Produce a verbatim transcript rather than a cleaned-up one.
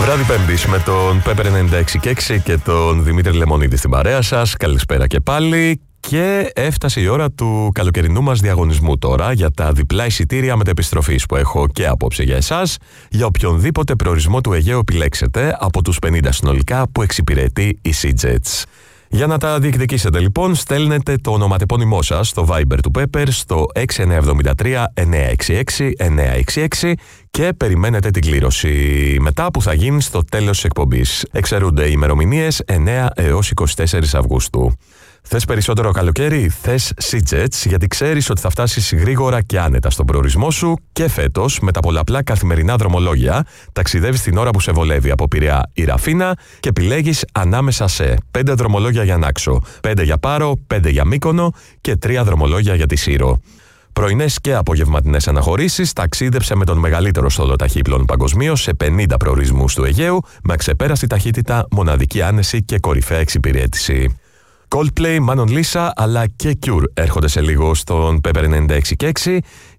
Βράδυ Πέμπτης με τον Pepper ενενήντα έξι και έξι και τον Δημήτρη Λεμονίδη στην παρέα σας. Καλησπέρα και πάλι. Και έφτασε η ώρα του καλοκαιρινού μας διαγωνισμού τώρα για τα διπλά εισιτήρια μετεπιστροφής που έχω και απόψε για εσάς, για οποιονδήποτε προορισμό του Αιγαίου επιλέξετε από τους πενήντα συνολικά που εξυπηρετεί η SeaJets. Για να τα διεκδικήσετε λοιπόν, στέλνετε το ονοματεπώνυμό σας στο Viber του Pepper στο έξι εννιά εβδομήντα τρία εννιά έξι έξι εννιά έξι έξι και περιμένετε την κλήρωση, μετά που θα γίνει στο τέλος της εκπομπής. Εξαιρούνται οι ημερομηνίες εννέα έως είκοσι τέσσερα Αυγούστου. Θες περισσότερο καλοκαίρι? Θες SeaJets, γιατί ξέρεις ότι θα φτάσεις γρήγορα και άνετα στον προορισμό σου και φέτος με τα πολλαπλά καθημερινά δρομολόγια ταξιδεύεις την ώρα που σε βολεύει από Πειραιά ή Ραφίνα και επιλέγεις ανάμεσα σε πέντε δρομολόγια για Νάξο, πέντε για Πάρο, πέντε για Μύκονο και τρία δρομολόγια για τη Σύρο. Πρωινές και απογευματινές αναχωρήσεις, ταξίδεψε με τον μεγαλύτερο στόλο ταχύπλων παγκοσμίως σε πενήντα προορισμούς του Αιγαίου με αξεπέραστη ταχύτητα, μοναδική άνεση και κορυφαία εξυπηρέτηση. Coldplay, Manon Lisa αλλά και Cure έρχονται σε λίγο στον Pepper ενενήντα έξι και έξι